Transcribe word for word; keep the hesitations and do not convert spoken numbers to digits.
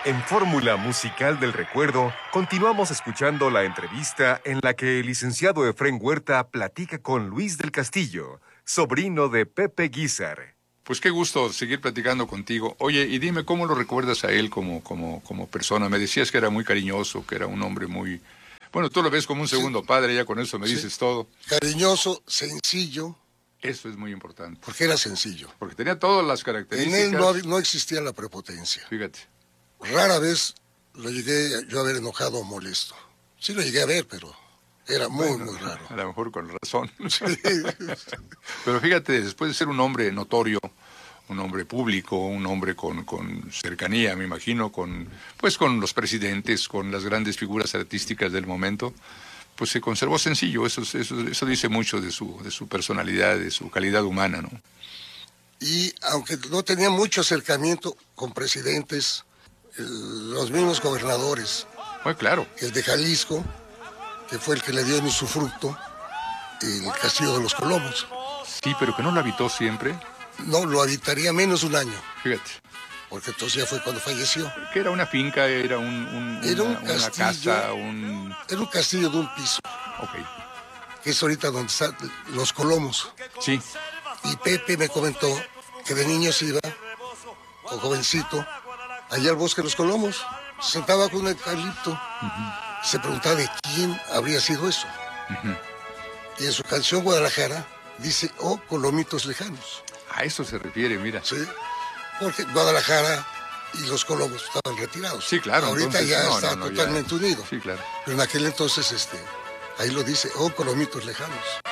En Fórmula Musical del Recuerdo, continuamos escuchando la entrevista en la que el licenciado Efrén Huerta platica con Luis del Castillo, sobrino de Pepe Guízar. Pues qué gusto seguir platicando contigo. Oye, y dime, ¿cómo lo recuerdas a él como, como, como persona? Me decías que era muy cariñoso, que era un hombre muy... Bueno, tú lo ves como un segundo sí. padre, ya con eso me sí. dices todo. Cariñoso, sencillo. Eso es muy importante. Porque era sencillo. Porque tenía todas las características. En él no, no existía la prepotencia. Fíjate. Rara vez lo llegué yo a ver enojado o molesto. Sí lo llegué a ver, pero era muy, bueno, muy raro. A lo mejor con razón. Sí. Pero fíjate, después de ser un hombre notorio, un hombre público, un hombre con, con cercanía, me imagino, con pues con los presidentes, con las grandes figuras artísticas del momento, pues se conservó sencillo. Eso, eso, eso dice mucho de su, de su personalidad, de su calidad humana, ¿no? Y aunque no tenía mucho acercamiento con presidentes, el, los mismos gobernadores, muy claro, el de Jalisco, que fue el que le dio en usufructo el Castillo de los Colomos. Sí, pero que no lo habitó siempre. No, lo habitaría menos de un año. Fíjate. Porque entonces ya fue cuando falleció. Que era una finca, era un, un era un una, castillo, una casa, un... Era un castillo de un piso. Ok. Que es ahorita donde están los Colomos. Sí. Y Pepe me comentó que de niño se iba, o jovencito, allá al bosque de los Colomos. Se sentaba con un eucalipto. Uh-huh. Se preguntaba de quién habría sido eso. Uh-huh. Y en su canción Guadalajara dice, oh, Colomitos lejanos. A eso se refiere, mira. Sí, porque Guadalajara y los Colomos estaban retirados. Sí, claro. Ahorita entonces, ya no, está no, no, totalmente ya... unido. Sí, claro. Pero en aquel entonces, este, ahí lo dice, oh, Colomitos lejanos.